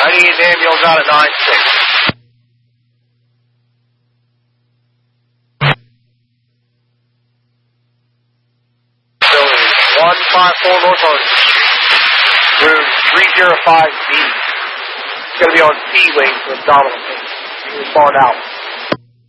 98 ambulance out at 9-6. So 154 North Orange. Room 305B. It's going to be on C wing for abdominal pain. He was falling out.